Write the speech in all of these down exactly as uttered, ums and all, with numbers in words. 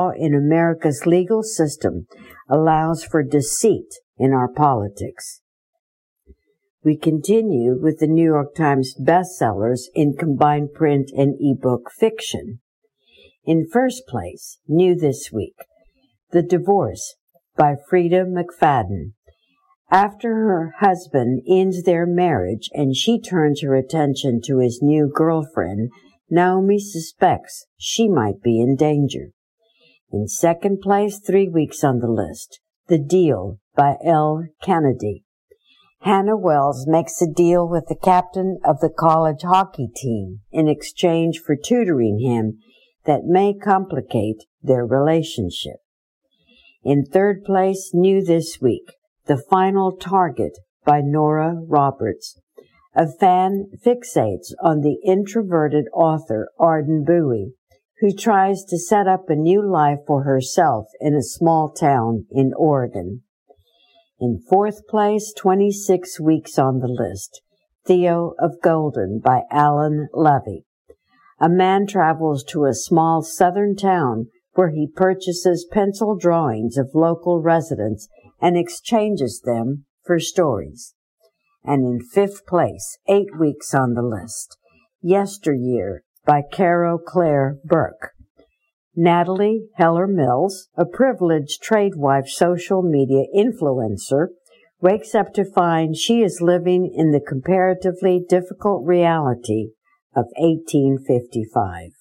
in America's legal system allows for deceit in our politics. We continue with the New York Times bestsellers in combined print and ebook fiction. In first place, new this week, The Divorce by Freida McFadden. After her husband ends their marriage and she turns her attention to his new girlfriend, Naomi suspects she might be in danger. In second place, three weeks on the list, The Deal by Elle Kennedy. Hannah Wells makes a deal with the captain of the college hockey team in exchange for tutoring him that may complicate their relationship. In third place, new this week, The Final Target by Nora Roberts. A fan fixates on the introverted author Arden Bowie, who tries to set up a new life for herself in a small town in Oregon. In fourth place, twenty-six weeks on the list, Theo of Golden by Alan Levy. A man travels to a small southern town where he purchases pencil drawings of local residents and exchanges them for stories. And in fifth place, eight weeks on the list, Yesteryear by Caro Claire Burke. Natalie Heller Mills, a privileged tradewife social media influencer, wakes up to find she is living in the comparatively difficult reality of eighteen fifty-five.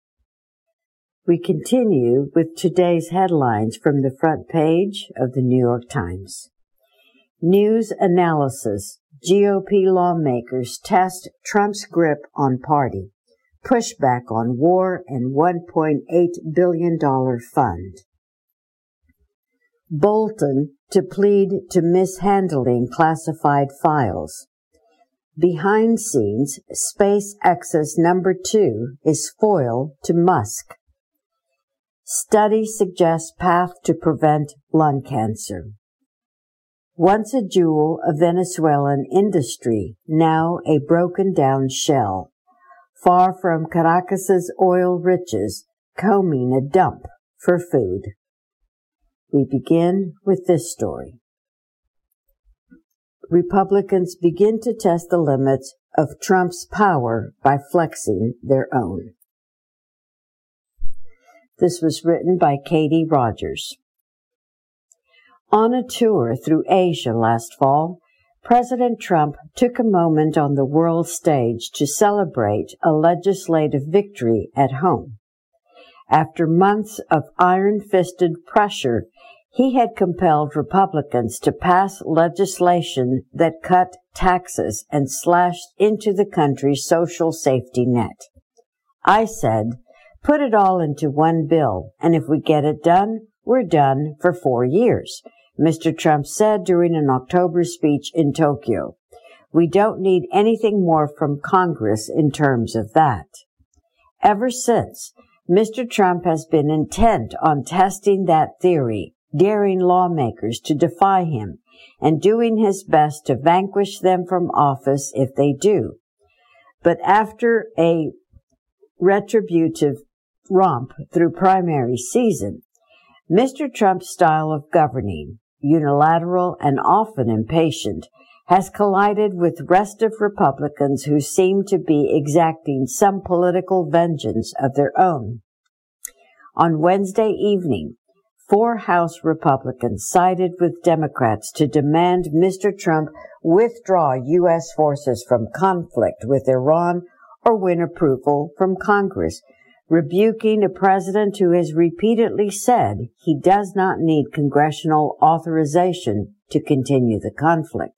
We continue with today's headlines from the front page of the New York Times. News analysis. G O P lawmakers test Trump's grip on party. Pushback on war and one point eight billion dollars fund. Bolton to plead to mishandling classified files. Behind scenes, SpaceX's number two is foil to Musk. Study suggests path to prevent lung cancer. Once a jewel of Venezuelan industry, now a broken-down shell. Far from Caracas's oil riches, combing a dump for food. We begin with this story. Republicans begin to test the limits of Trump's power by flexing their own. This was written by Katie Rogers. On a tour through Asia last fall, President Trump took a moment on the world stage to celebrate a legislative victory at home. After months of iron-fisted pressure, he had compelled Republicans to pass legislation that cut taxes and slashed into the country's social safety net. I said, put it all into one bill, and if we get it done, we're done for four years. Mister Trump said during an October speech in Tokyo. We don't need anything more from Congress in terms of that. Ever since, Mister Trump has been intent on testing that theory, daring lawmakers to defy him, and doing his best to vanquish them from office if they do. But after a retributive romp through primary season, Mister Trump's style of governing, unilateral and often impatient, has collided with restive Republicans who seem to be exacting some political vengeance of their own. On Wednesday evening, four House Republicans sided with Democrats to demand Mister Trump withdraw U S forces from conflict with Iran or win approval from Congress, rebuking a president who has repeatedly said he does not need congressional authorization to continue the conflict.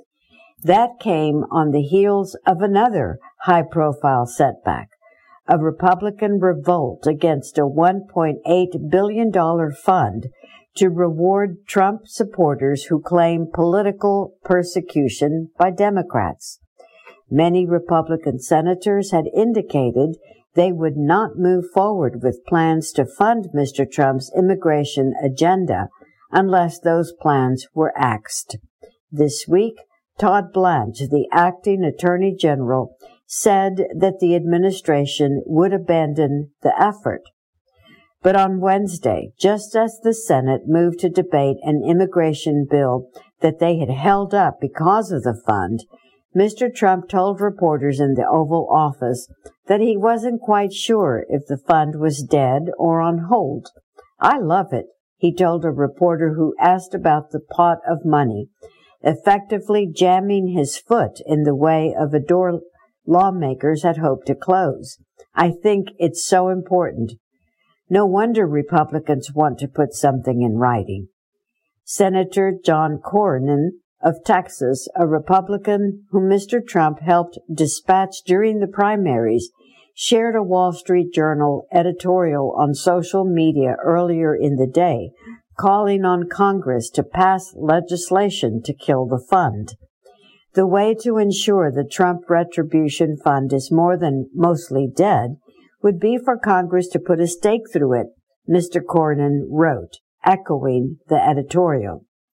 That came on the heels of another high-profile setback, a Republican revolt against a one point eight billion dollars fund to reward Trump supporters who claim political persecution by Democrats. Many Republican senators had indicated they would not move forward with plans to fund Mister Trump's immigration agenda unless those plans were axed. This week, Todd Blanche, the acting Attorney General, said that the administration would abandon the effort. But on Wednesday, just as the Senate moved to debate an immigration bill that they had held up because of the fund, Mister Trump told reporters in the Oval Office that he wasn't quite sure if the fund was dead or on hold. "I love it," he told a reporter who asked about the pot of money, effectively jamming his foot in the way of a door lawmakers had hoped to close. "I think it's so important. No wonder Republicans want to put something in writing." Senator John Cornyn of Texas, a Republican whom Mister Trump helped dispatch during the primaries, shared a Wall Street Journal editorial on social media earlier in the day, calling on Congress to pass legislation to kill the fund. "The way to ensure the Trump Retribution Fund is more than mostly dead would be for Congress to put a stake through it," Mister Cornyn wrote, echoing the editorial.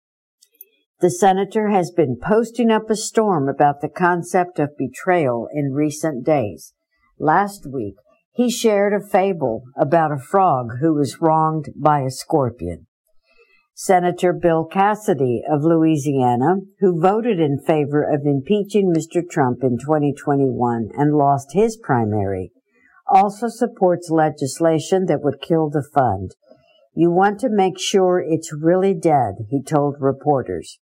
The senator has been posting up a storm about the concept of betrayal in recent days. Last week, he shared a fable about a frog who was wronged by a scorpion. Senator Bill Cassidy of Louisiana, who voted in favor of impeaching Mister Trump in twenty twenty-one and lost his primary, also supports legislation that would kill the fund. "You want to make sure it's really dead," he told reporters.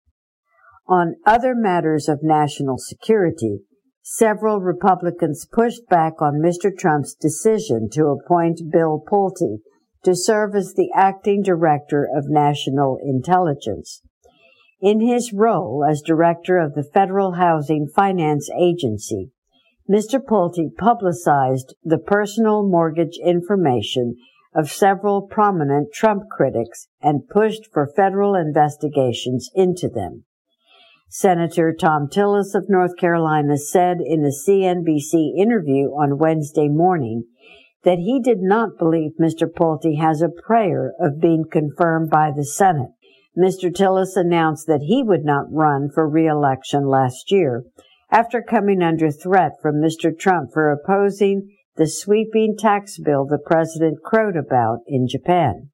On other matters of national security, several Republicans pushed back on Mister Trump's decision to appoint Bill Pulte to serve as the acting director of national intelligence. In his role as director of the Federal Housing Finance Agency, Mister Pulte publicized the personal mortgage information of several prominent Trump critics and pushed for federal investigations into them. Senator Thom Tillis of North Carolina said in a C N B C interview on Wednesday morning that he did not believe Mister Pulte has a prayer of being confirmed by the Senate. Mister Tillis announced that he would not run for re-election last year after coming under threat from Mister Trump for opposing the sweeping tax bill the president crowed about in Japan.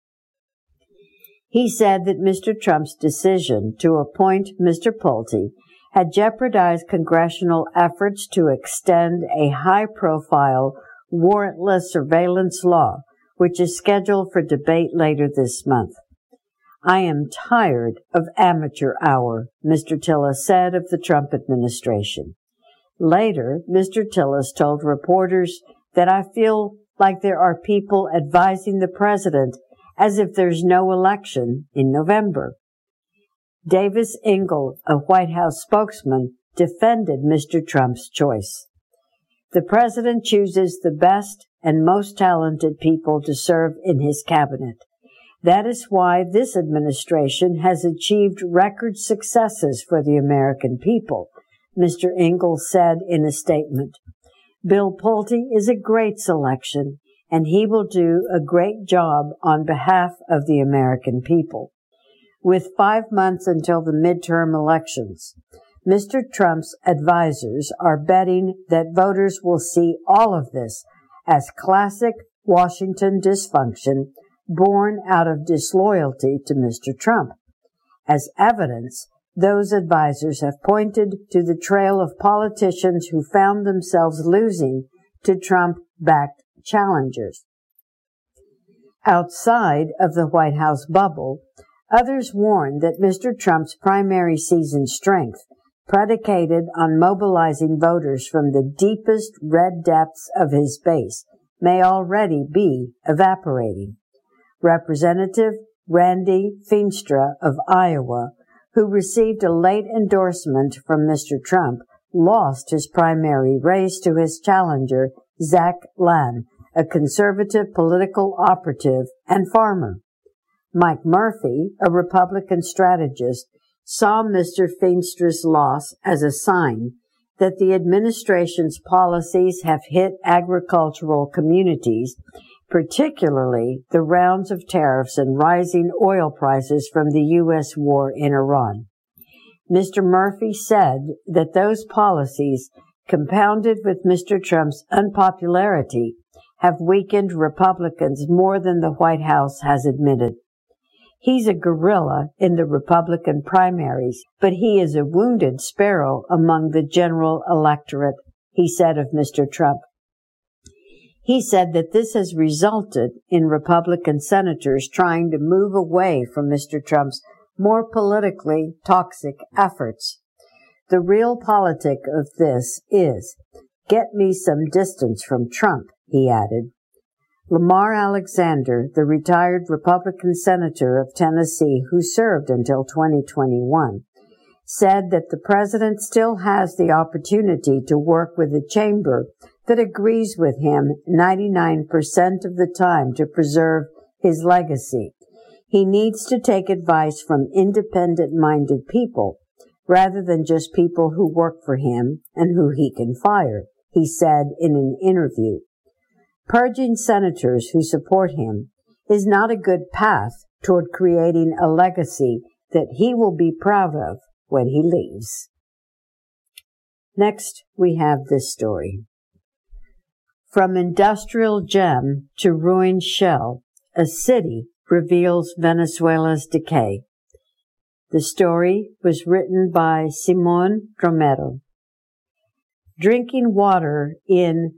He said that Mister Trump's decision to appoint Mister Pulte had jeopardized congressional efforts to extend a high-profile warrantless surveillance law, which is scheduled for debate later this month. "I am tired of amateur hour," Mister Tillis said of the Trump administration. Later, Mister Tillis told reporters that "I feel like there are people advising the president as if there's no election in November." Davis Ingle, a White House spokesman, defended Mister Trump's choice. "The president chooses the best and most talented people to serve in his cabinet. That is why this administration has achieved record successes for the American people," Mister Ingle said in a statement. "Bill Pulte is a great selection, and he will do a great job on behalf of the American people." With five months until the midterm elections, Mister Trump's advisors are betting that voters will see all of this as classic Washington dysfunction born out of disloyalty to Mister Trump. As evidence, those advisors have pointed to the trail of politicians who found themselves losing to Trump-backed challengers. Outside of the White House bubble, others warn that Mister Trump's primary season strength, predicated on mobilizing voters from the deepest red depths of his base, may already be evaporating. Representative Randy Feenstra of Iowa, who received a late endorsement from Mister Trump, lost his primary race to his challenger, Zach Lan, a conservative political operative and farmer. Mike Murphy, a Republican strategist, saw Mister Feenstra's loss as a sign that the administration's policies have hit agricultural communities, particularly the rounds of tariffs and rising oil prices from the U S war in Iran. Mister Murphy said that those policies, compounded with Mister Trump's unpopularity, have weakened Republicans more than the White House has admitted. He's a guerrilla in the Republican primaries, but he is a wounded sparrow among the general electorate, he said of Mister Trump. He said that this has resulted in Republican senators trying to move away from Mister Trump's more politically toxic efforts. The real politic of this is, get me some distance from Trump, he added. Lamar Alexander, the retired Republican senator of Tennessee who served until twenty twenty-one, said that the president still has the opportunity to work with a chamber that agrees with him ninety-nine percent of the time to preserve his legacy. He needs to take advice from independent-minded people rather than just people who work for him and who he can fire, he said in an interview. Purging senators who support him is not a good path toward creating a legacy that he will be proud of when he leaves. Next, we have this story. From industrial gem to ruined shell, a city reveals Venezuela's decay. The story was written by Simon Romero. Drinking water in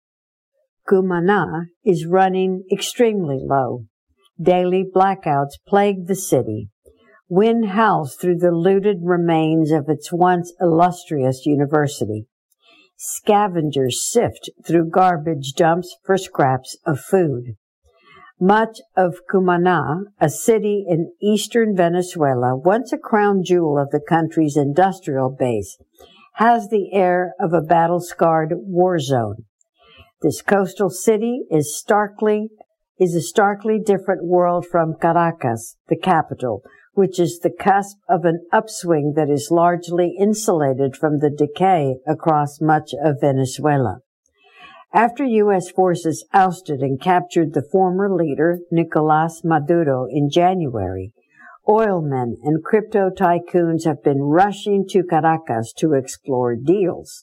Cumaná is running extremely low. Daily blackouts plague the city. Wind howls through the looted remains of its once illustrious university. Scavengers sift through garbage dumps for scraps of food. Much of Cumaná, a city in eastern Venezuela, once a crown jewel of the country's industrial base, has the air of a battle-scarred war zone. This coastal city is starkly is a starkly different world from Caracas, the capital, which is the cusp of an upswing that is largely insulated from the decay across much of Venezuela. After U S forces ousted and captured the former leader, Nicolás Maduro, in January, oilmen and crypto tycoons have been rushing to Caracas to explore deals.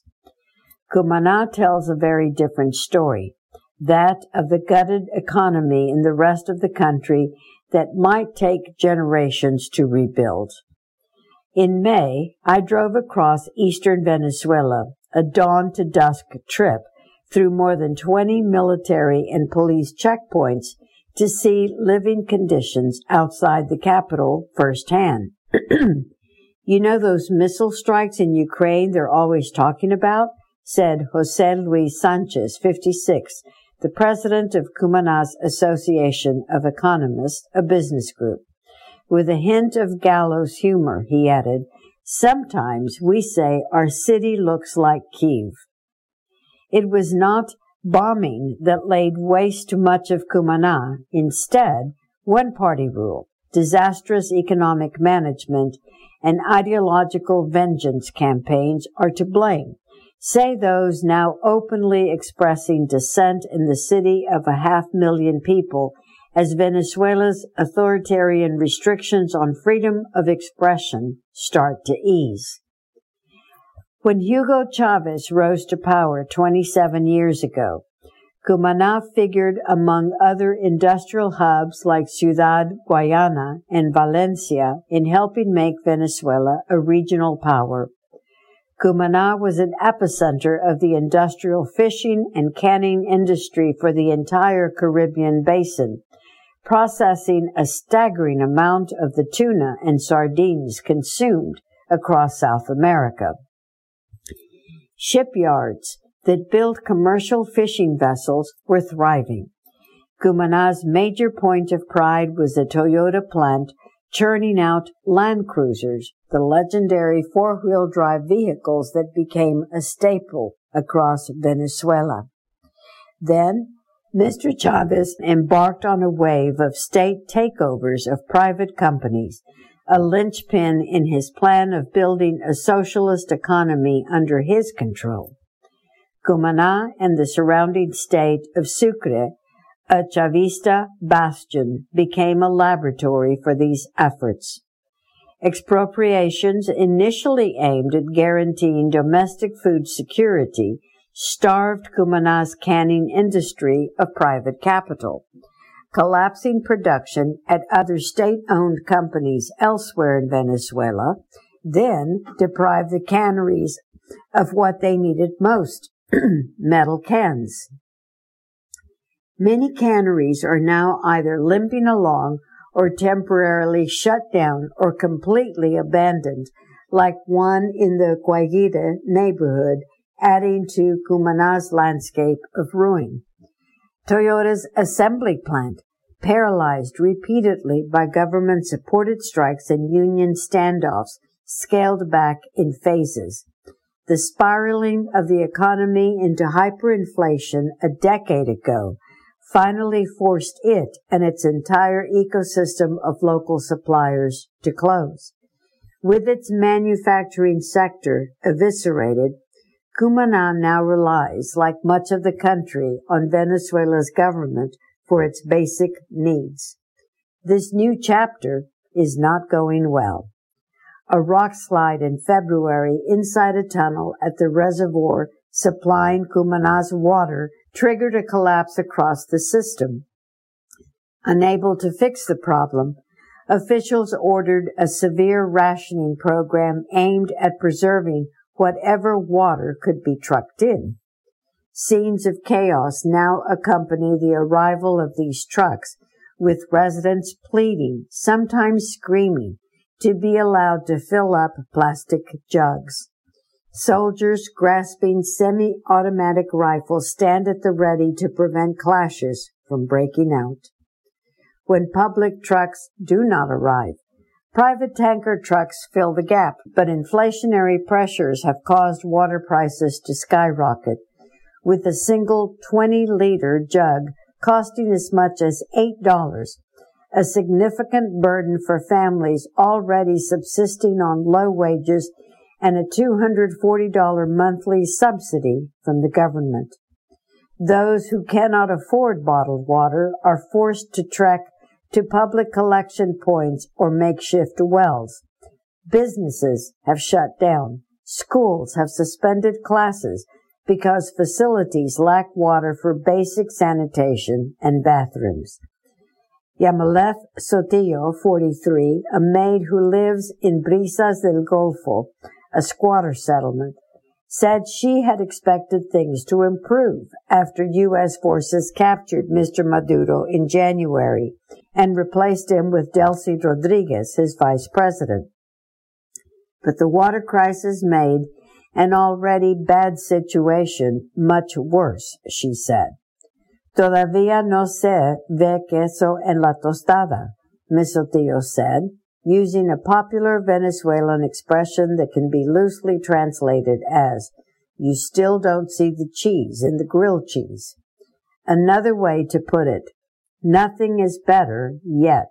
Cumaná tells a very different story, that of the gutted economy in the rest of the country that might take generations to rebuild. In May, I drove across eastern Venezuela, a dawn-to-dusk trip, through more than twenty military and police checkpoints to see living conditions outside the capital firsthand. You know those missile strikes in Ukraine they're always talking about? Said José Luis Sanchez, fifty-six, the president of Cumaná's Association of Economists, a business group. With a hint of gallows humor, he added, sometimes we say our city looks like Kyiv. It was not bombing that laid waste to much of Cumaná. Instead, one-party rule, disastrous economic management, and ideological vengeance campaigns are to blame, say those now openly expressing dissent in the city of a half million people as Venezuela's authoritarian restrictions on freedom of expression start to ease. When Hugo Chavez rose to power twenty-seven years ago, Cumaná figured among other industrial hubs like Ciudad Guayana and Valencia in helping make Venezuela a regional power. Cumaná was an epicenter of the industrial fishing and canning industry for the entire Caribbean basin, processing a staggering amount of the tuna and sardines consumed across South America. Shipyards that built commercial fishing vessels were thriving. Cumaná's major point of pride was the Toyota plant churning out Land Cruisers, the legendary four-wheel drive vehicles that became a staple across Venezuela. Then, Mister Chavez embarked on a wave of state takeovers of private companies, a linchpin in his plan of building a socialist economy under his control. Cumaná and the surrounding state of Sucre, a Chavista bastion, became a laboratory for these efforts. Expropriations initially aimed at guaranteeing domestic food security starved Cumana's canning industry of private capital. Collapsing production at other state-owned companies elsewhere in Venezuela then deprived the canneries of what they needed most, metal cans. Many canneries are now either limping along or temporarily shut down or completely abandoned, like one in the Guaguita neighborhood, adding to Cumana's landscape of ruin. Toyota's assembly plant, paralyzed repeatedly by government-supported strikes and union standoffs, scaled back in phases. The spiraling of the economy into hyperinflation a decade ago finally forced it and its entire ecosystem of local suppliers to close. With its manufacturing sector eviscerated, Cumaná now relies, like much of the country, on Venezuela's government for its basic needs. This new chapter is not going well. A rock slide in February inside a tunnel at the reservoir supplying Cumaná's water triggered a collapse across the system. Unable to fix the problem, officials ordered a severe rationing program aimed at preserving whatever water could be trucked in. Scenes of chaos now accompany the arrival of these trucks, with residents pleading, sometimes screaming, to be allowed to fill up plastic jugs. Soldiers grasping semi-automatic rifles stand at the ready to prevent clashes from breaking out. When public trucks do not arrive, private tanker trucks fill the gap, but inflationary pressures have caused water prices to skyrocket, with a single twenty-liter jug costing as much as eight dollars, a significant burden for families already subsisting on low wages and a two hundred forty dollars monthly subsidy from the government. Those who cannot afford bottled water are forced to trek to public collection points or makeshift wells. Businesses have shut down. Schools have suspended classes because facilities lack water for basic sanitation and bathrooms. Yamaleth Sotillo, forty-three, a maid who lives in Brisas del Golfo, a squatter settlement, said she had expected things to improve after U S forces captured Mister Maduro in January and replaced him with Delcy Rodriguez, his vice president. But the water crisis made an already bad situation much worse, she said. Todavía no se ve queso en la tostada, Miss Sotillo said, using a popular Venezuelan expression that can be loosely translated as, "You still don't see the cheese in the grilled cheese." Another way to put it, nothing is better yet.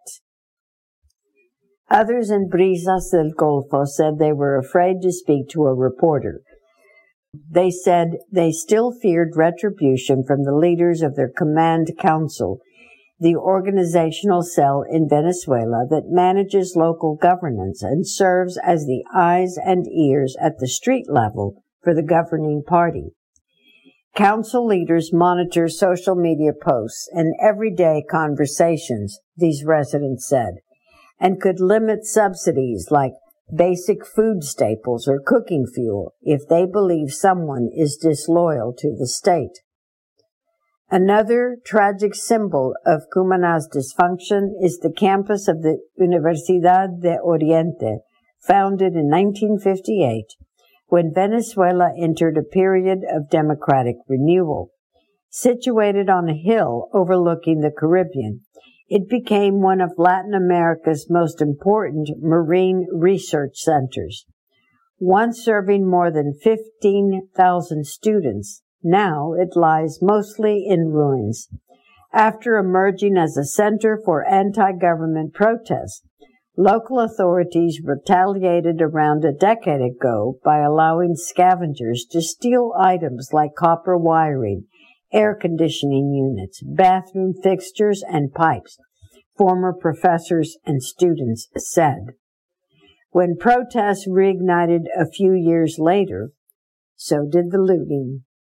Others in Brisas del Golfo said they were afraid to speak to a reporter. They said they still feared retribution from the leaders of their Command Council, the organizational cell in Venezuela that manages local governance and serves as the eyes and ears at the street level for the governing party. Council leaders monitor social media posts and everyday conversations, these residents said, and could limit subsidies like basic food staples or cooking fuel if they believe someone is disloyal to the state. Another tragic symbol of Cumaná's dysfunction is the campus of the Universidad de Oriente, founded in nineteen fifty-eight, when Venezuela entered a period of democratic renewal. Situated on a hill overlooking the Caribbean, it became one of Latin America's most important marine research centers. Once serving more than fifteen thousand students, now it lies mostly in ruins. After emerging as a center for anti-government protests, local authorities retaliated around a decade ago by allowing scavengers to steal items like copper wiring, air conditioning units, bathroom fixtures, and pipes, former professors and students said. When protests reignited a few years later, so did the looting.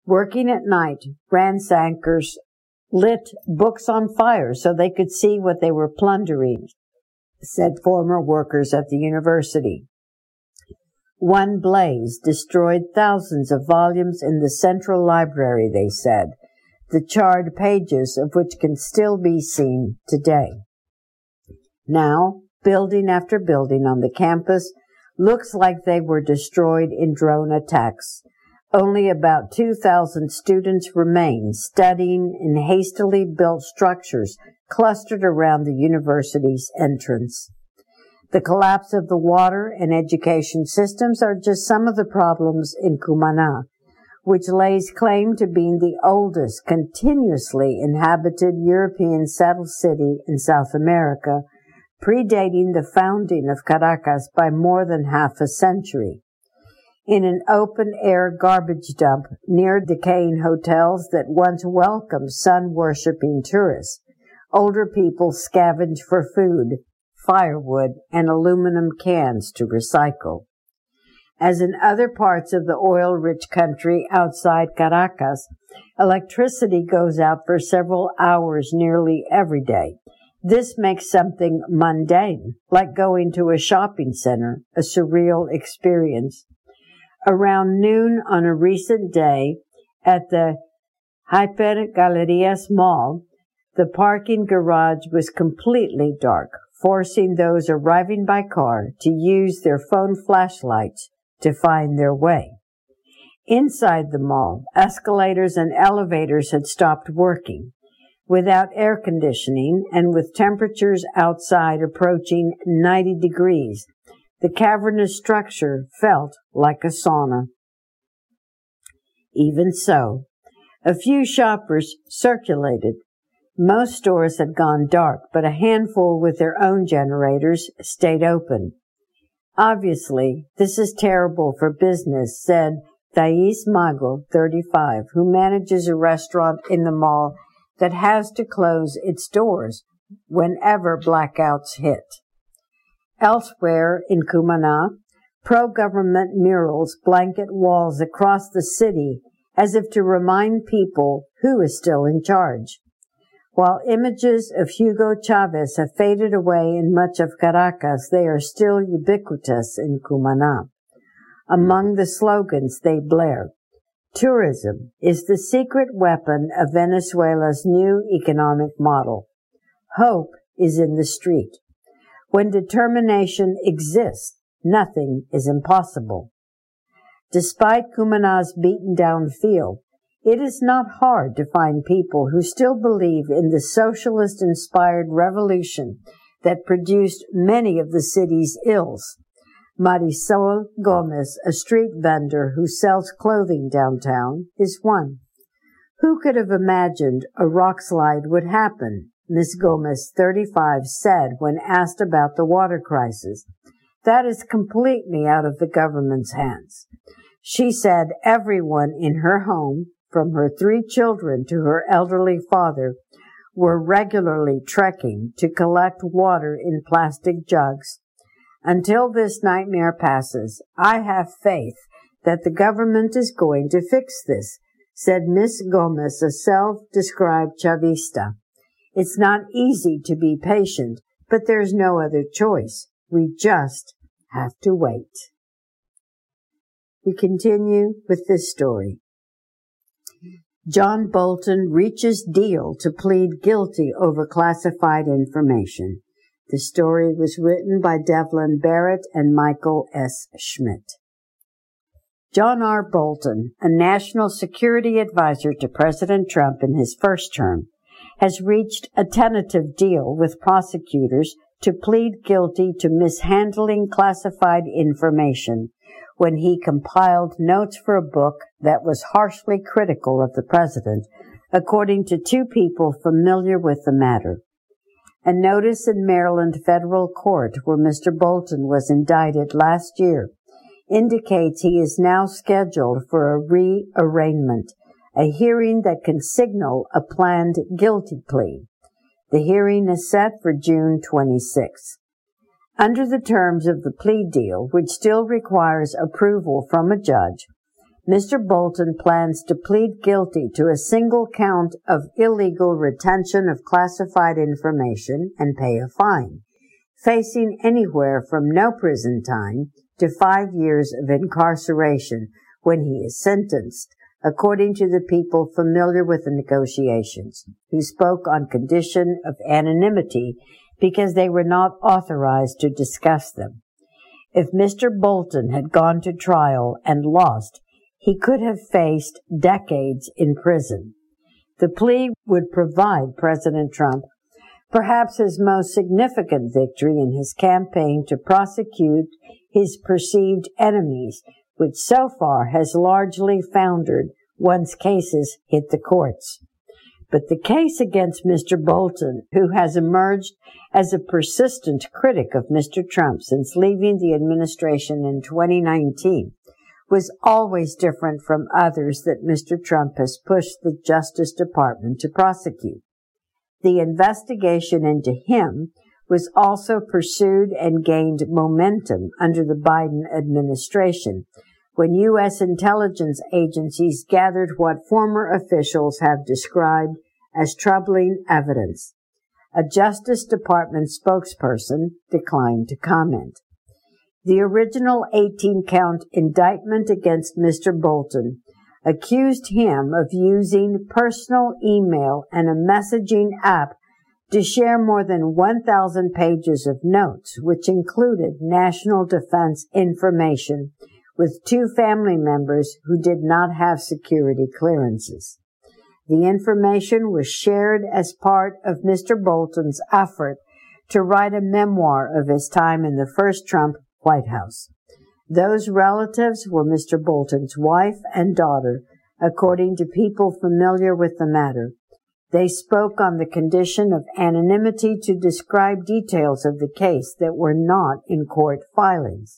Working at night, ransackers lit books on fire so they could see what they were plundering, said former workers at the university. One blaze destroyed thousands of volumes in the central library, they said, the charred pages of which can still be seen today. Now, building after building on the campus looks like they were destroyed in drone attacks. Only about two thousand students remain studying in hastily built structures clustered around the university's entrance. The collapse of the water and education systems are just some of the problems in Cumaná, which lays claim to being the oldest continuously inhabited European settled city in South America, predating the founding of Caracas by more than half a century. In an open-air garbage dump near decaying hotels that once welcomed sun-worshipping tourists, older people scavenge for food, firewood, and aluminum cans to recycle. As in other parts of the oil-rich country outside Caracas, electricity goes out for several hours nearly every day. This makes something mundane, like going to a shopping center, a surreal experience. Around noon on a recent day at the Hyper Galerías Mall, the parking garage was completely dark, forcing those arriving by car to use their phone flashlights to find their way. Inside the mall, escalators and elevators had stopped working. Without air conditioning and with temperatures outside approaching ninety degrees, the cavernous structure felt like a sauna. Even so, a few shoppers circulated. Most stores had gone dark, but a handful with their own generators stayed open. Obviously, this is terrible for business, said Thais Mago, thirty-five, who manages a restaurant in the mall that has to close its doors whenever blackouts hit. Elsewhere in Cumaná, pro-government murals blanket walls across the city as if to remind people who is still in charge. While images of Hugo Chavez have faded away in much of Caracas, they are still ubiquitous in Cumaná. Among the slogans they blare, tourism is the secret weapon of Venezuela's new economic model. Hope is in the street. When determination exists, nothing is impossible. Despite Cumaná's beaten-down feel, it is not hard to find people who still believe in the socialist-inspired revolution that produced many of the city's ills. Marisol Gomez, a street vendor who sells clothing downtown, is one. Who could have imagined a rock slide would happen? Miss Gomez, thirty-five, said when asked about the water crisis. That is completely out of the government's hands. She said everyone in her home, from her three children to her elderly father, were regularly trekking to collect water in plastic jugs. Until this nightmare passes, I have faith that the government is going to fix this, said Miss Gomez, a self-described Chavista. It's not easy to be patient, but there's no other choice. We just have to wait. We continue with this story. John Bolton reaches deal to plead guilty over classified information. The story was written by Devlin Barrett and Michael S. Schmidt. John R. Bolton, a national security advisor to President Trump in his first term, has reached a tentative deal with prosecutors to plead guilty to mishandling classified information when he compiled notes for a book that was harshly critical of the president, according to two people familiar with the matter. A notice in Maryland federal court where Mister Bolton was indicted last year indicates he is now scheduled for a rearraignment, a hearing that can signal a planned guilty plea. The hearing is set for June twenty-sixth. Under the terms of the plea deal, which still requires approval from a judge, Mister Bolton plans to plead guilty to a single count of illegal retention of classified information and pay a fine, facing anywhere from no prison time to five years of incarceration when he is sentenced, according to the people familiar with the negotiations, who spoke on condition of anonymity because they were not authorized to discuss them. If Mister Bolton had gone to trial and lost, he could have faced decades in prison. The plea would provide President Trump perhaps his most significant victory in his campaign to prosecute his perceived enemies, which so far has largely foundered once cases hit the courts. But the case against Mister Bolton, who has emerged as a persistent critic of Mister Trump since leaving the administration in twenty nineteen, was always different from others that Mister Trump has pushed the Justice Department to prosecute. The investigation into him was also pursued and gained momentum under the Biden administration, when U S intelligence agencies gathered what former officials have described as troubling evidence. A Justice Department spokesperson declined to comment. The original eighteen-count indictment against Mister Bolton accused him of using personal email and a messaging app to share more than one thousand pages of notes, which included national defense information, with two family members who did not have security clearances. The information was shared as part of Mister Bolton's effort to write a memoir of his time in the first Trump White House. Those relatives were Mister Bolton's wife and daughter, according to people familiar with the matter. They spoke on the condition of anonymity to describe details of the case that were not in court filings.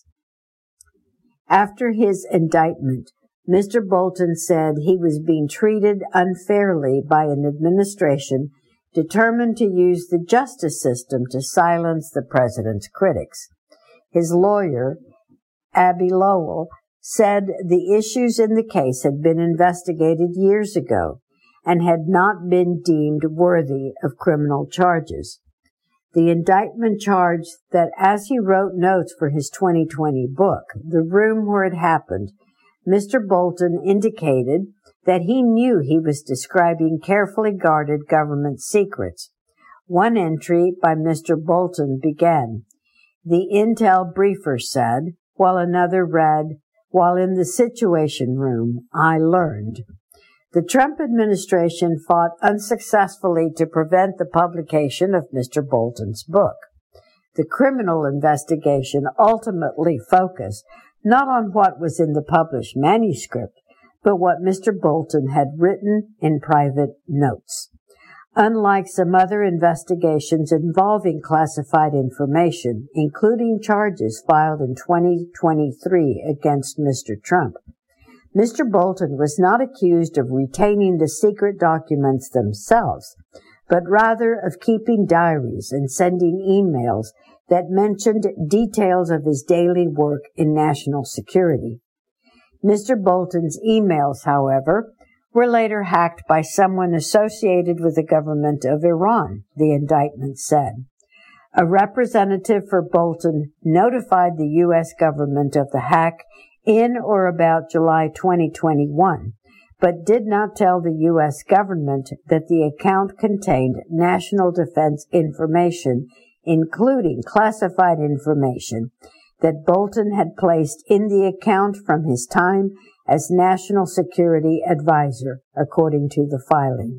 After his indictment, Mister Bolton said he was being treated unfairly by an administration determined to use the justice system to silence the president's critics. His lawyer, Abbe Lowell, said the issues in the case had been investigated years ago and had not been deemed worthy of criminal charges. The indictment charged that as he wrote notes for his twenty twenty book, The Room Where It Happened, Mister Bolton indicated that he knew he was describing carefully guarded government secrets. One entry by Mister Bolton began, "The intel briefer said," while another read, "While in the Situation Room, I learned." The Trump administration fought unsuccessfully to prevent the publication of Mister Bolton's book. The criminal investigation ultimately focused not on what was in the published manuscript, but what Mister Bolton had written in private notes. Unlike some other investigations involving classified information, including charges filed in twenty twenty-three against Mister Trump, Mister Bolton was not accused of retaining the secret documents themselves, but rather of keeping diaries and sending emails that mentioned details of his daily work in national security. Mister Bolton's emails, however, were later hacked by someone associated with the government of Iran, the indictment said. A representative for Bolton notified the U S government of the hack in or about July twenty twenty-one, but did not tell the U S government that the account contained national defense information, including classified information that Bolton had placed in the account from his time as National Security Advisor, according to the filing.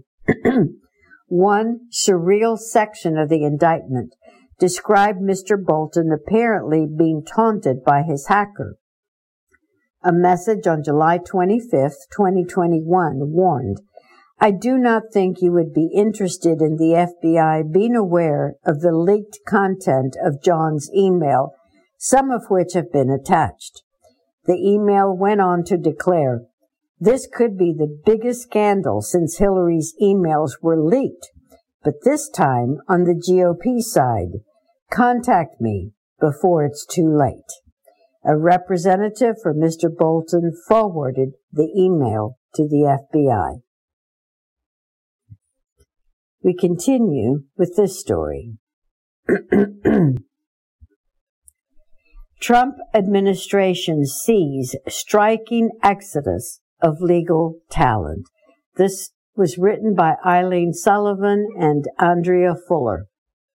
One surreal section of the indictment described Mister Bolton apparently being taunted by his hacker. A message on July twenty-fifth, twenty twenty-one warned, "I do not think you would be interested in the F B I being aware of the leaked content of John's email, some of which have been attached." The email went on to declare, "This could be the biggest scandal since Hillary's emails were leaked, but this time on the G O P side. Contact me before it's too late." A representative for Mister Bolton forwarded the email to the F B I. We continue with this story. Trump administration sees striking exodus of legal talent. This was written by Eileen Sullivan and Andrea Fuller.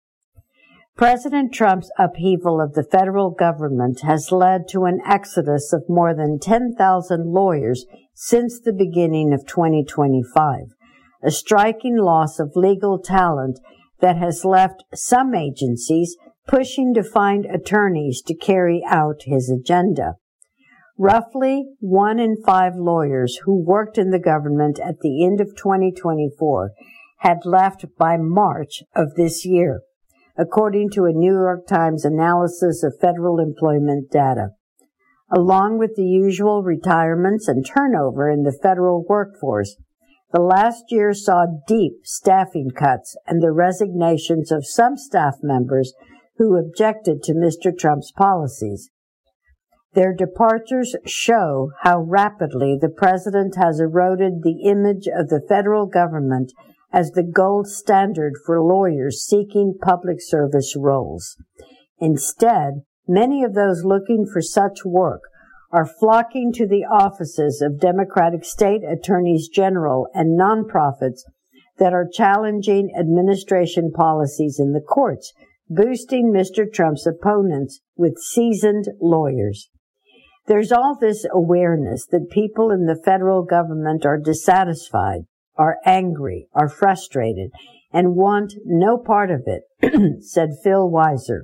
President Trump's upheaval of the federal government has led to an exodus of more than ten thousand lawyers since the beginning of twenty twenty-five, a striking loss of legal talent that has left some agencies pushing to find attorneys to carry out his agenda. Roughly one in five lawyers who worked in the government at the end of twenty twenty-four had left by March of this year, according to a New York Times analysis of federal employment data. Along with the usual retirements and turnover in the federal workforce, the last year saw deep staffing cuts and the resignations of some staff members who objected to Mister Trump's policies. Their departures show how rapidly the president has eroded the image of the federal government as the gold standard for lawyers seeking public service roles. Instead, many of those looking for such work are flocking to the offices of Democratic state attorneys general and nonprofits that are challenging administration policies in the courts, boosting Mister Trump's opponents with seasoned lawyers. There's all this awareness that people in the federal government are dissatisfied, are angry, are frustrated, and want no part of it, said Phil Weiser,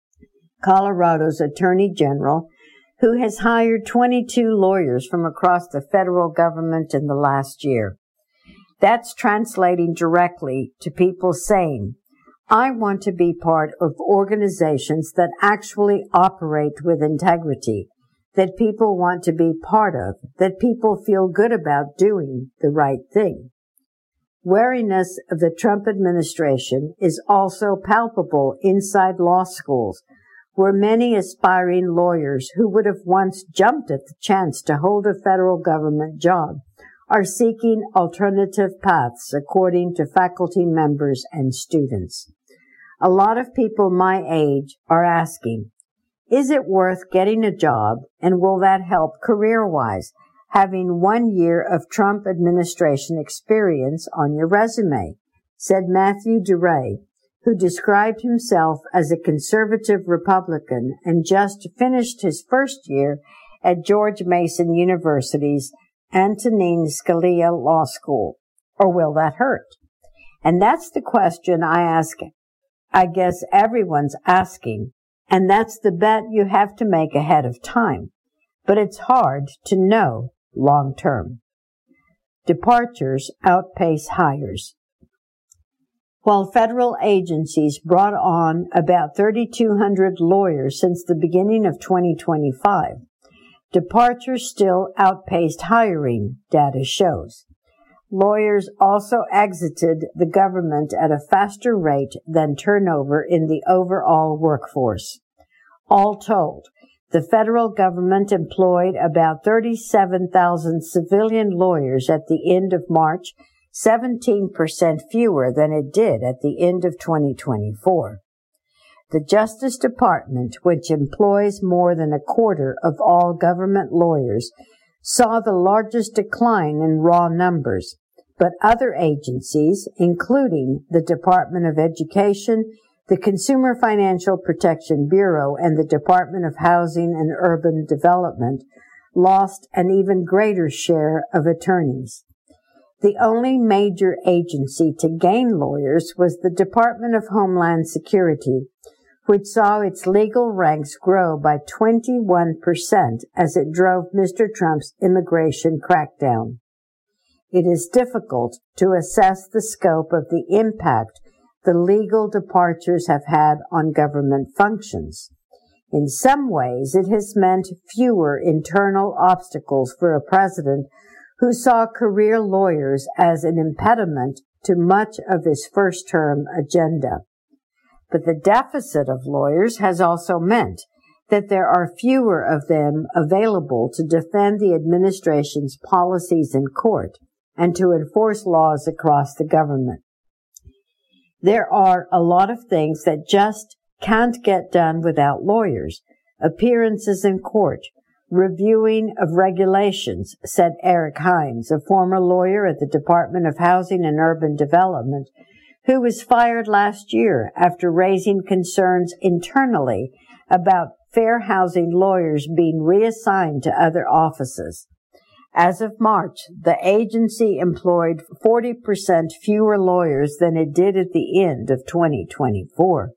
Colorado's Attorney General, who has hired twenty-two lawyers from across the federal government in the last year. That's translating directly to people saying, I want to be part of organizations that actually operate with integrity, that people want to be part of, that people feel good about doing the right thing. Wariness of the Trump administration is also palpable inside law schools, where many aspiring lawyers who would have once jumped at the chance to hold a federal government job are seeking alternative paths, according to faculty members and students. A lot of people my age are asking, is it worth getting a job, and will that help career-wise, having one year of Trump administration experience on your resume, said Matthew DeRay, who described himself as a conservative Republican and just finished his first year at George Mason University's Antonin Scalia Law School. Or will that hurt? And that's the question I ask, I guess everyone's asking, and that's the bet you have to make ahead of time. But it's hard to know long term. Departures outpace hires. While federal agencies brought on about thirty-two hundred lawyers since the beginning of twenty twenty-five, departures still outpaced hiring, data shows. Lawyers also exited the government at a faster rate than turnover in the overall workforce. All told, the federal government employed about thirty-seven thousand civilian lawyers at the end of March, seventeen percent fewer than it did at the end of twenty twenty-four. The Justice Department, which employs more than a quarter of all government lawyers, saw the largest decline in raw numbers, but other agencies, including the Department of Education, the Consumer Financial Protection Bureau, and the Department of Housing and Urban Development, lost an even greater share of attorneys. The only major agency to gain lawyers was the Department of Homeland Security, which saw its legal ranks grow by twenty-one percent as it drove Mister Trump's immigration crackdown. It is difficult to assess the scope of the impact the legal departures have had on government functions. In some ways, it has meant fewer internal obstacles for a president who saw career lawyers as an impediment to much of his first-term agenda. But the deficit of lawyers has also meant that there are fewer of them available to defend the administration's policies in court and to enforce laws across the government. There are a lot of things that just can't get done without lawyers, appearances in court, reviewing of regulations, said Eric Hines, a former lawyer at the Department of Housing and Urban Development, who was fired last year after raising concerns internally about fair housing lawyers being reassigned to other offices. As of March, the agency employed forty percent fewer lawyers than it did at the end of twenty twenty-four.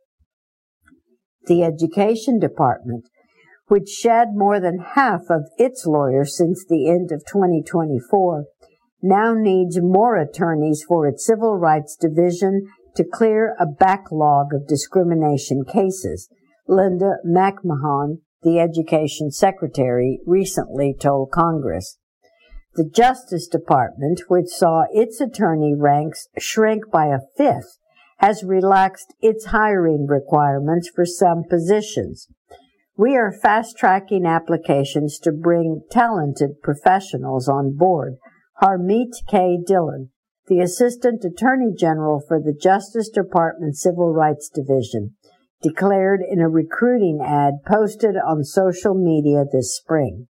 The Education Department, which shed more than half of its lawyers since the end of twenty twenty-four, now needs more attorneys for its Civil Rights Division to clear a backlog of discrimination cases, Linda McMahon, the Education Secretary, recently told Congress. The Justice Department, which saw its attorney ranks shrink by a fifth, has relaxed its hiring requirements for some positions. We are fast-tracking applications to bring talented professionals on board, Harmeet K. Dillon, the Assistant Attorney General for the Justice Department Civil Rights Division, declared in a recruiting ad posted on social media this spring.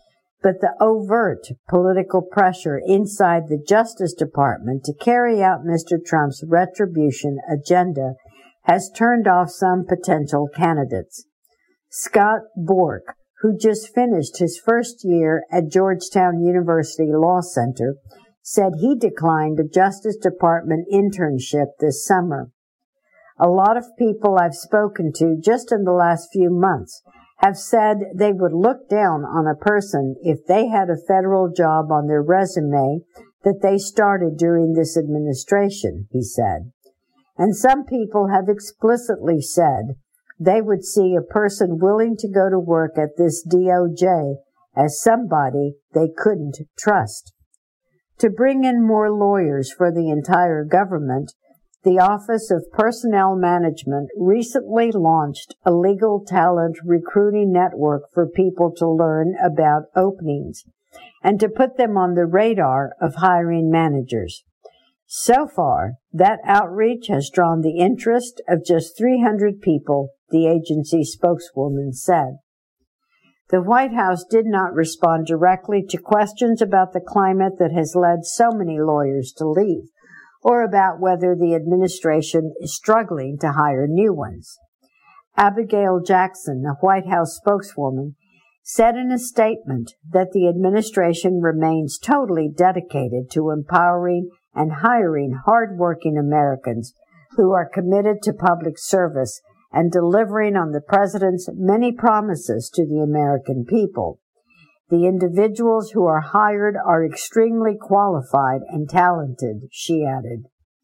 But the overt political pressure inside the Justice Department to carry out Mister Trump's retribution agenda has turned off some potential candidates. Scott Bork, who just finished his first year at Georgetown University Law Center, said he declined a Justice Department internship this summer. A lot of people I've spoken to just in the last few months have said they would look down on a person if they had a federal job on their resume that they started during this administration, he said. And some people have explicitly said they would see a person willing to go to work at this D O J as somebody they couldn't trust. To bring in more lawyers for the entire government, the Office of Personnel Management recently launched a legal talent recruiting network for people to learn about openings and to put them on the radar of hiring managers. So far, that outreach has drawn the interest of just three hundred people, the agency spokeswoman said. The White House did not respond directly to questions about the climate that has led so many lawyers to leave, or about whether the administration is struggling to hire new ones. Abigail Jackson, a White House spokeswoman, said in a statement that the administration remains totally dedicated to empowering and hiring hard-working Americans who are committed to public service and delivering on the president's many promises to the American people. The individuals who are hired are extremely qualified and talented, she added.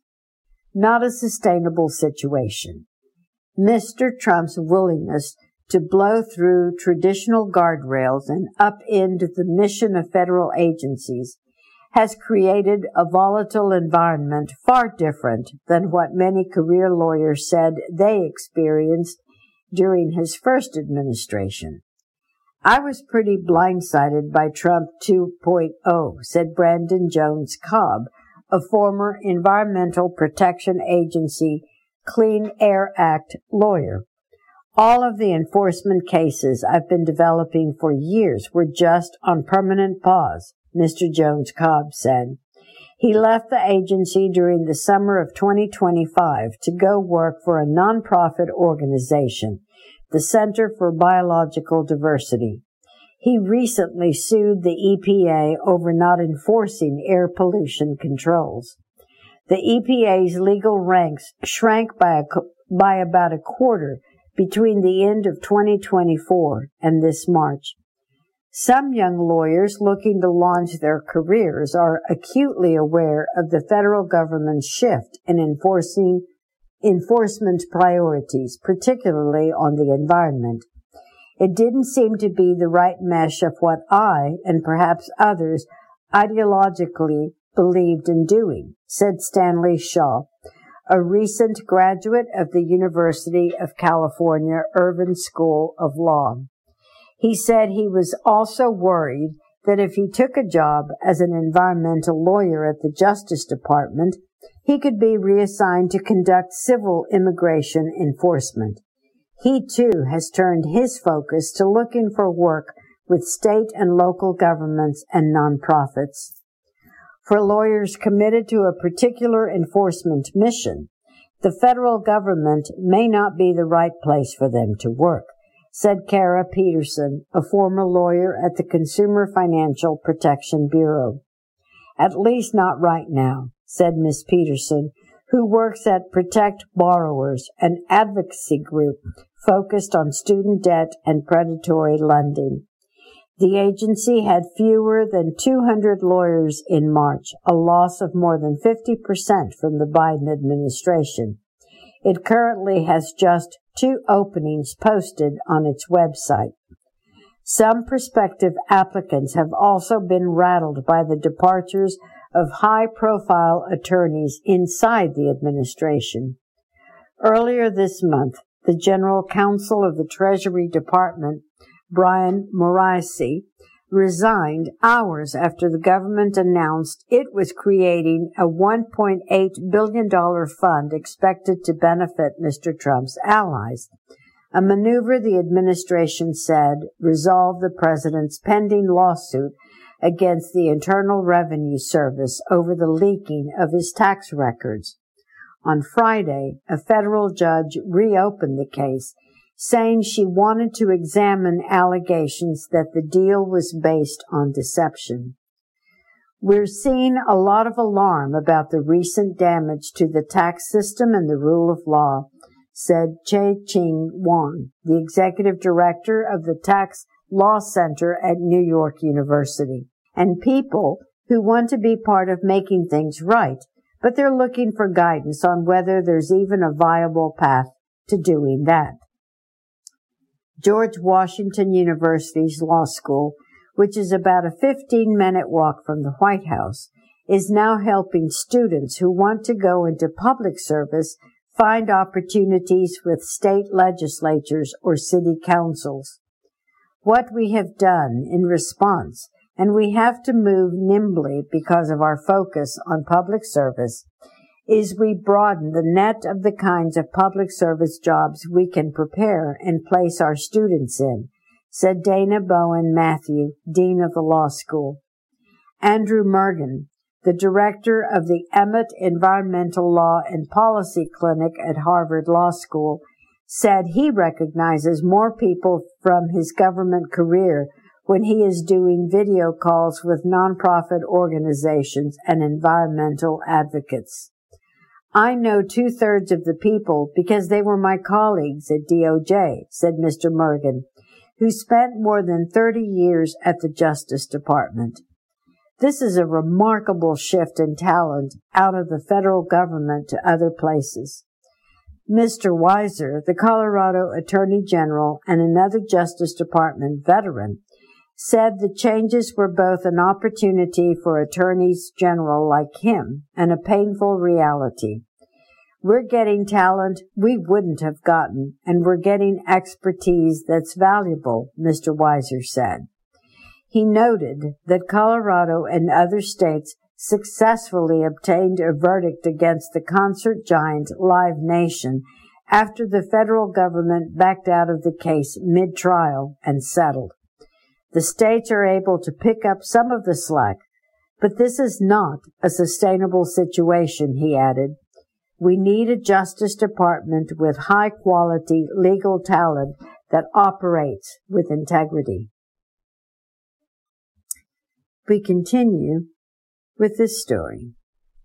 Not a sustainable situation. Mister Trump's willingness to blow through traditional guardrails and upend the mission of federal agencies has created a volatile environment far different than what many career lawyers said they experienced during his first administration. I was pretty blindsided by Trump two point oh, said Brandon Jones Cobb, a former Environmental Protection Agency Clean Air Act lawyer. All of the enforcement cases I've been developing for years were just on permanent pause, Mister Jones Cobb said. He left the agency during the summer of twenty twenty-five to go work for a nonprofit organization, the Center for Biological Diversity. He recently sued the E P A over not enforcing air pollution controls. The E P A's legal ranks shrank by, a, by about a quarter between the end of twenty twenty-four and this March. Some young lawyers looking to launch their careers are acutely aware of the federal government's shift in enforcing enforcement priorities, particularly on the environment. It didn't seem to be the right mesh of what I, and perhaps others, ideologically believed in doing, said Stanley Shaw, a recent graduate of the University of California Irvine School of Law. He said he was also worried that if he took a job as an environmental lawyer at the Justice Department, he could be reassigned to conduct civil immigration enforcement. He, too, has turned his focus to looking for work with state and local governments and nonprofits. For lawyers committed to a particular enforcement mission, the federal government may not be the right place for them to work, said Kara Peterson, a former lawyer at the Consumer Financial Protection Bureau. At least not right now, said Miz Peterson, who works at Protect Borrowers, an advocacy group focused on student debt and predatory lending. The agency had fewer than two hundred lawyers in March, a loss of more than fifty percent from the Biden administration. It currently has just two openings posted on its website. Some prospective applicants have also been rattled by the departures of high-profile attorneys inside the administration. Earlier this month, the General Counsel of the Treasury Department, Brian Moriarty, resigned hours after the government announced it was creating a one point eight billion dollars fund expected to benefit Mister Trump's allies, a maneuver the administration said resolved the president's pending lawsuit against the Internal Revenue Service over the leaking of his tax records. On Friday, a federal judge reopened the case, saying she wanted to examine allegations that the deal was based on deception. We're seeing a lot of alarm about the recent damage to the tax system and the rule of law, said Che-Ching Wang, the executive director of the Tax Law Center at New York University. And people who want to be part of making things right, but they're looking for guidance on whether there's even a viable path to doing that. George Washington University's law school, which is about a fifteen-minute walk from the White House, is now helping students who want to go into public service find opportunities with state legislatures or city councils. What we have done in response, and we have to move nimbly because of our focus on public service, is we broaden the net of the kinds of public service jobs we can prepare and place our students in, said Dana Bowen Matthew, Dean of the Law School. Andrew Mergen, the director of the Emmett Environmental Law and Policy Clinic at Harvard Law School, said he recognizes more people from his government career when he is doing video calls with nonprofit organizations and environmental advocates. I know two-thirds of the people because they were my colleagues at D O J, said Mister Mergen, who spent more than thirty years at the Justice Department. This is a remarkable shift in talent out of the federal government to other places. Mister Weiser, the Colorado Attorney General and another Justice Department veteran, said the changes were both an opportunity for attorneys general like him and a painful reality. We're getting talent we wouldn't have gotten, and we're getting expertise that's valuable, Mister Weiser said. He noted that Colorado and other states successfully obtained a verdict against the concert giant Live Nation after the federal government backed out of the case mid-trial and settled. The states are able to pick up some of the slack, but this is not a sustainable situation, he added. We need a Justice Department with high-quality legal talent that operates with integrity. We continue with this story.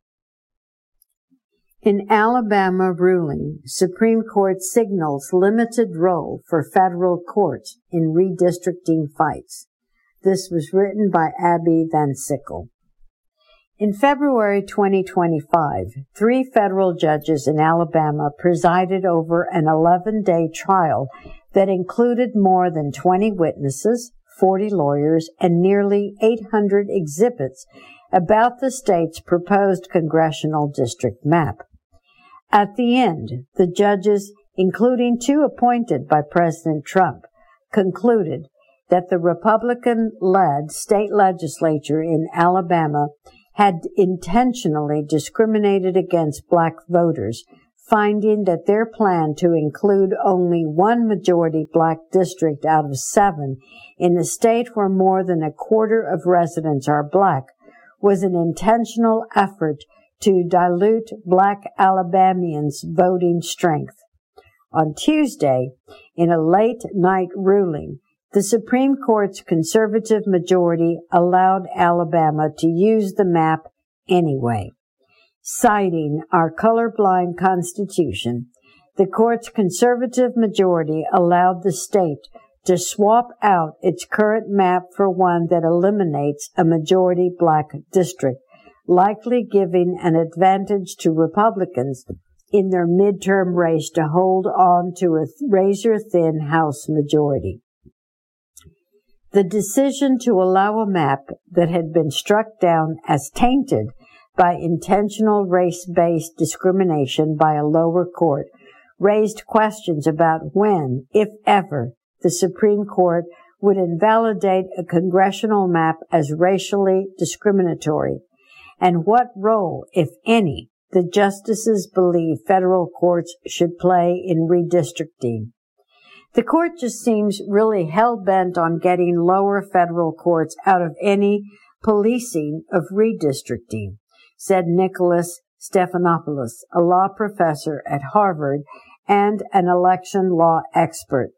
In Alabama ruling, Supreme Court signals limited role for federal courts in redistricting fights. This was written by Abby Van Sickle. In February twenty twenty-five, three federal judges in Alabama presided over an eleven-day trial that included more than twenty witnesses, forty lawyers, and nearly eight hundred exhibits about the state's proposed congressional district map. At the end, the judges, including two appointed by President Trump, concluded that the Republican-led state legislature in Alabama had intentionally discriminated against black voters, finding that their plan to include only one majority black district out of seven in a state where more than a quarter of residents are black was an intentional effort to dilute black Alabamians' voting strength. On Tuesday, in a late-night ruling, the Supreme Court's conservative majority allowed Alabama to use the map anyway. Citing our colorblind Constitution, the court's conservative majority allowed the state to swap out its current map for one that eliminates a majority black district, likely giving an advantage to Republicans in their midterm race to hold on to a razor-thin House majority. The decision to allow a map that had been struck down as tainted by intentional race-based discrimination by a lower court raised questions about when, if ever, the Supreme Court would invalidate a congressional map as racially discriminatory, and what role, if any, the justices believe federal courts should play in redistricting. The court just seems really hell-bent on getting lower federal courts out of any policing of redistricting, said Nicholas Stephanopoulos, a law professor at Harvard and an election law expert.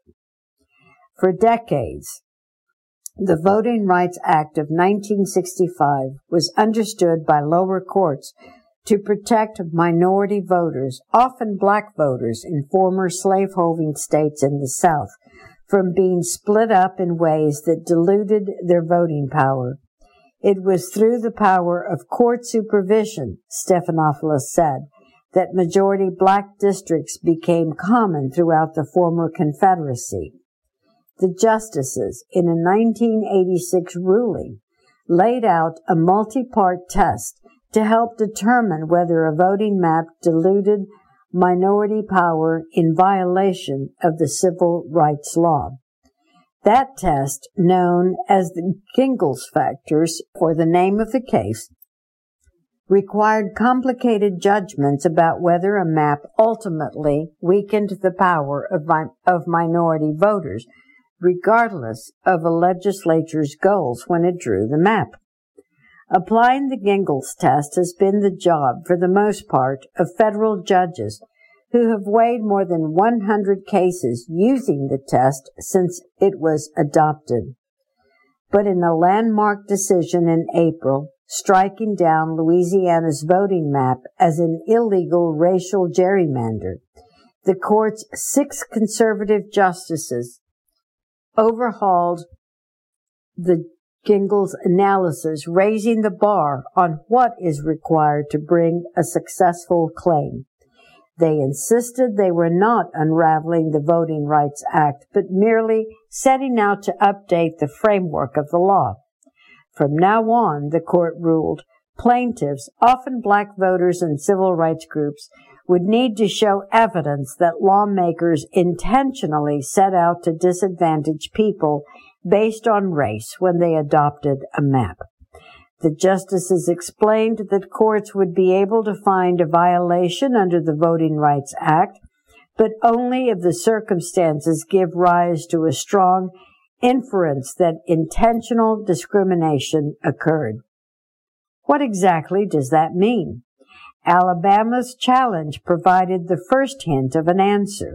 For decades, the Voting Rights Act of nineteen sixty-five was understood by lower courts to protect minority voters, often black voters in former slaveholding states in the South, from being split up in ways that diluted their voting power. It was through the power of court supervision, Stephanopoulos said, that majority black districts became common throughout the former Confederacy. The justices, in a nineteen eighty-six ruling, laid out a multi-part test to help determine whether a voting map diluted minority power in violation of the civil rights law. That test, known as the Gingles factors, or the name of the case, required complicated judgments about whether a map ultimately weakened the power of, mi- of minority voters, regardless of a legislature's goals when it drew the map. Applying the Gingles test has been the job, for the most part, of federal judges who have weighed more than one hundred cases using the test since it was adopted. But in a landmark decision in April, striking down Louisiana's voting map as an illegal racial gerrymander, the court's six conservative justices overhauled the Gingles analysis, raising the bar on what is required to bring a successful claim. They insisted they were not unraveling the Voting Rights Act, but merely setting out to update the framework of the law. From now on, the court ruled, plaintiffs, often black voters and civil rights groups, would need to show evidence that lawmakers intentionally set out to disadvantage people based on race when they adopted a map. The justices explained that courts would be able to find a violation under the Voting Rights Act, but only if the circumstances give rise to a strong inference that intentional discrimination occurred. What exactly does that mean? Alabama's challenge provided the first hint of an answer.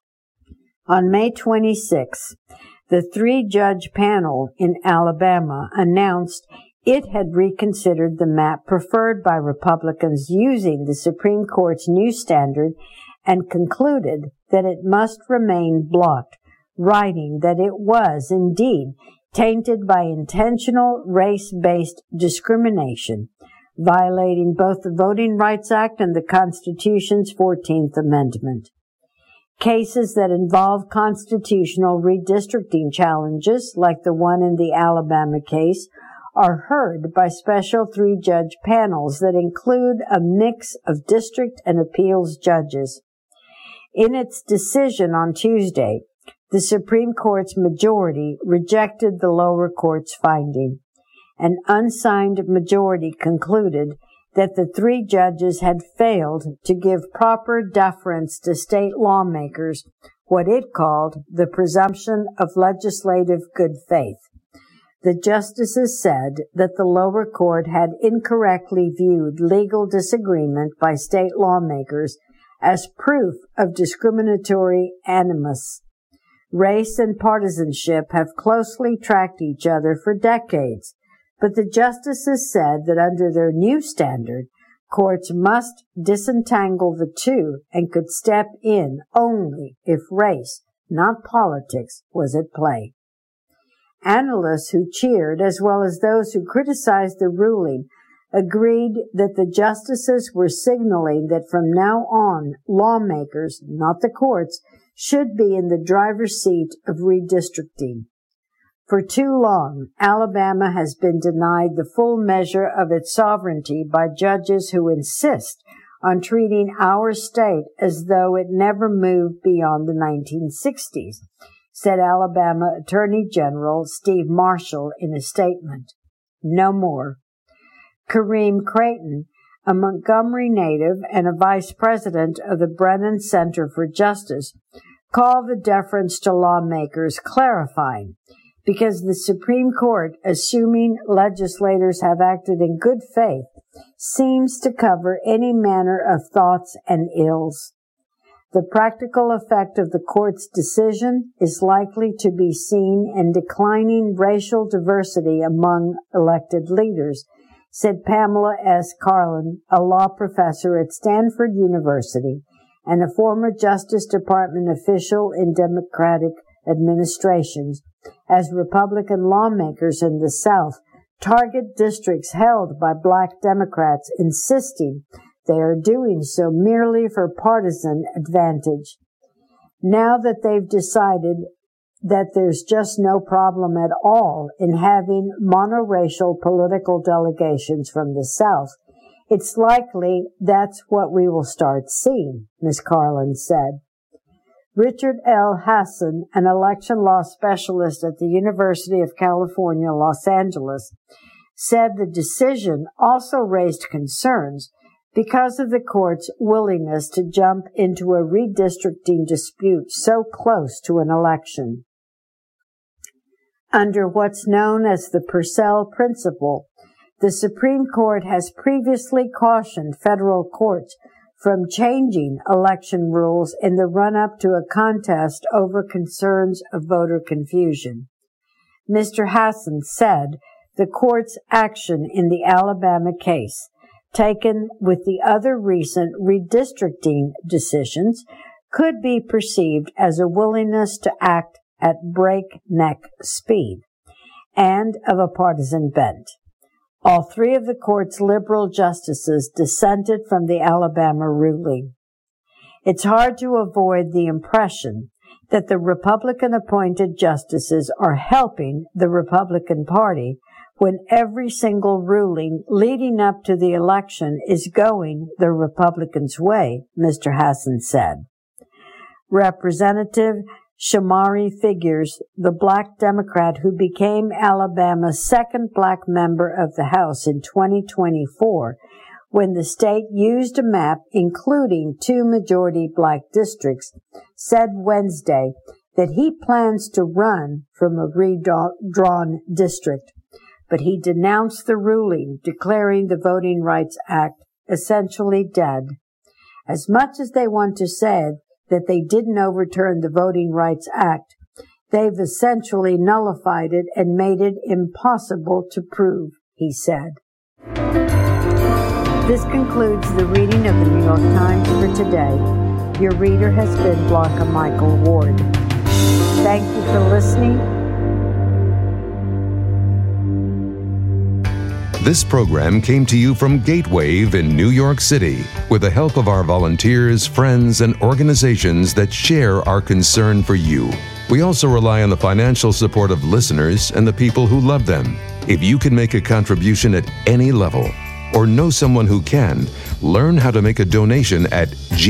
On May twenty-sixth, the three-judge panel in Alabama announced it had reconsidered the map preferred by Republicans using the Supreme Court's new standard and concluded that it must remain blocked, writing that it was indeed tainted by intentional race-based discrimination, violating both the Voting Rights Act and the Constitution's fourteenth Amendment. Cases that involve constitutional redistricting challenges, like the one in the Alabama case, are heard by special three-judge panels that include a mix of district and appeals judges. In its decision on Tuesday, the Supreme Court's majority rejected the lower court's finding. An unsigned majority concluded that the three judges had failed to give proper deference to state lawmakers, what it called the presumption of legislative good faith. The justices said that the lower court had incorrectly viewed legal disagreement by state lawmakers as proof of discriminatory animus. Race and partisanship have closely tracked each other for decades, but the justices said that under their new standard, courts must disentangle the two and could step in only if race, not politics, was at play. Analysts who cheered, as well as those who criticized the ruling, agreed that the justices were signaling that from now on, lawmakers, not the courts, should be in the driver's seat of redistricting. For too long, Alabama has been denied the full measure of its sovereignty by judges who insist on treating our state as though it never moved beyond the nineteen sixties, said Alabama Attorney General Steve Marshall in a statement. No more. Kareem Creighton, a Montgomery native and a vice president of the Brennan Center for Justice, called the deference to lawmakers clarifying, because the Supreme Court, assuming legislators have acted in good faith, seems to cover any manner of thoughts and ills. The practical effect of the court's decision is likely to be seen in declining racial diversity among elected leaders, said Pamela S. Carlin, a law professor at Stanford University and a former Justice Department official in Democratic administrations, as Republican lawmakers in the South target districts held by Black Democrats, insisting they are doing so merely for partisan advantage. Now that they've decided that there's just no problem at all in having monoracial political delegations from the South, it's likely that's what we will start seeing, Miz Carlin said. Richard L. Hassan, an election law specialist at the University of California, Los Angeles, said the decision also raised concerns because of the court's willingness to jump into a redistricting dispute so close to an election. Under what's known as the Purcell Principle, the Supreme Court has previously cautioned federal courts from changing election rules in the run-up to a contest over concerns of voter confusion. Mister Hassan said the court's action in the Alabama case, taken with the other recent redistricting decisions, could be perceived as a willingness to act at breakneck speed and of a partisan bent. All three of the court's liberal justices dissented from the Alabama ruling. It's hard to avoid the impression that the Republican-appointed justices are helping the Republican Party when every single ruling leading up to the election is going the Republicans' way, Mister Hassan said. Representative Shamari Figures, the Black Democrat who became Alabama's second Black member of the House in twenty twenty-four, when the state used a map including two majority Black districts, said Wednesday that he plans to run from a redrawn district, but he denounced the ruling, declaring the Voting Rights Act essentially dead. As much as they want to say that they didn't overturn the Voting Rights Act, they've essentially nullified it and made it impossible to prove, he said. This concludes the reading of the New York Times for today. Your reader has been Blanca Michael Ward. Thank you for listening. This program came to you from Gatewave in New York City with the help of our volunteers, friends, and organizations that share our concern for you. We also rely on the financial support of listeners and the people who love them. If you can make a contribution at any level or know someone who can, learn how to make a donation at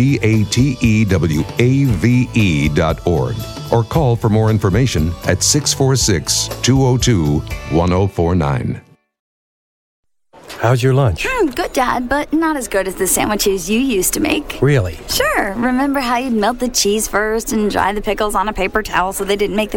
gatewave dot org or call for more information at six four six, two zero two, one zero four nine. How's your lunch? Mm, good, Dad, but not as good as the sandwiches you used to make. Really? Sure. Remember how you'd melt the cheese first and dry the pickles on a paper towel so they didn't make the